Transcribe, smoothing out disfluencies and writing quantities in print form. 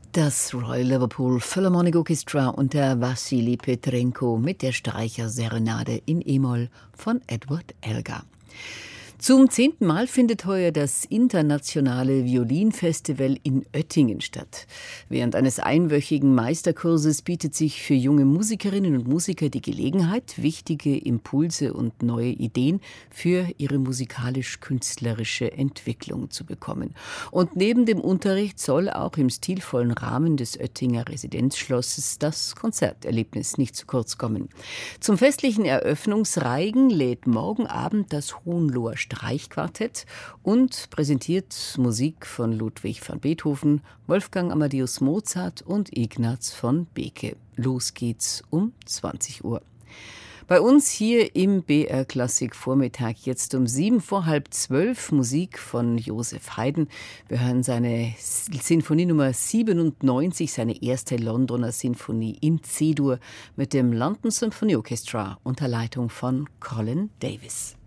Das Royal Liverpool Philharmonic Orchestra unter Wassily Petrenko mit der Streicherserenade in E-Moll von Edward Elgar. Zum 10. Mal findet heuer das internationale Violinfestival in Oettingen statt. Während eines einwöchigen Meisterkurses bietet sich für junge Musikerinnen und Musiker die Gelegenheit, wichtige Impulse und neue Ideen für ihre musikalisch-künstlerische Entwicklung zu bekommen. Und neben dem Unterricht soll auch im stilvollen Rahmen des Oettinger Residenzschlosses das Konzerterlebnis nicht zu kurz kommen. Zum festlichen Eröffnungsreigen lädt morgen Abend das Hohenloher Streichquartett und präsentiert Musik von Ludwig van Beethoven, Wolfgang Amadeus Mozart und Ignaz von Beke. Los geht's um 20 Uhr. Bei uns hier im BR Klassik Vormittag jetzt um 7 vor halb 12 Musik von Joseph Haydn. Wir hören seine Sinfonie Nummer 97, seine erste Londoner Sinfonie in C-Dur mit dem London Symphony Orchestra unter Leitung von Colin Davis.